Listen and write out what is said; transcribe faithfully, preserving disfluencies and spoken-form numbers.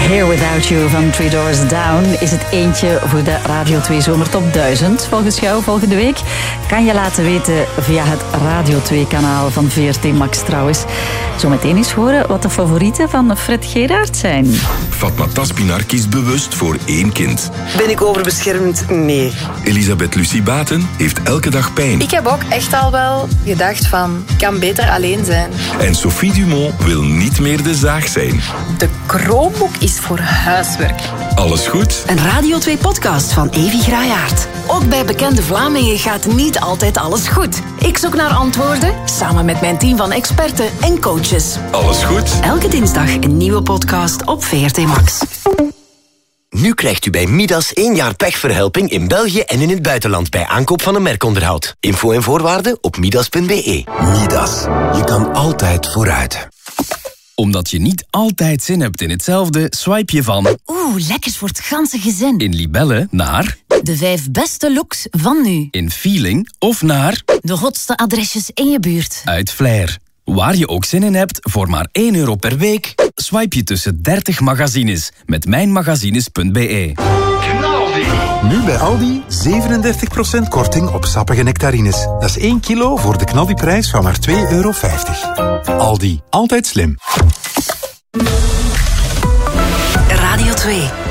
Here Without You van Three Doors Down is het eentje voor de Radio twee Zomertop duizend. Volgens jou volgende week kan je laten weten via het Radio twee kanaal van V R T Max trouwens. Zometeen eens horen wat de favorieten van Fred Geraert zijn. Fatma Taspinar kiest bewust voor één kind. Ben ik overbeschermd? Nee. Elisabeth Lucie Baten heeft elke dag pijn. Ik heb ook echt al wel gedacht van, ik kan beter alleen zijn. En Sophie Dumont wil niet meer de zaag zijn. De Chromebook is voor huiswerk. Alles goed? Een Radio twee podcast van Evi Graayaert. Ook bij Bekende Vlamingen gaat niet altijd alles goed. Ik zoek naar antwoorden, samen met mijn team van experten en coaches. Alles goed? Elke dinsdag een nieuwe podcast op V R T Max. Nu krijgt u bij Midas één jaar pechverhelping in België en in het buitenland bij aankoop van een merkonderhoud. Info en voorwaarden op midas punt b e. Midas. Je kan altijd vooruit. Omdat je niet altijd zin hebt in hetzelfde, swipe je van... Oeh, lekkers voor het ganse gezin. In Libelle naar... De vijf beste looks van nu. In Feeling of naar... De hotste adresjes in je buurt. Uit Flair. Waar je ook zin in hebt, voor maar één euro per week... swipe je tussen dertig magazines met mijnmagazines punt b e. Nu bij Aldi zevenendertig procent korting op sappige nectarines. Dat is één kilo voor de knaldiprijs van maar twee euro vijftig. Aldi, altijd slim. Radio twee.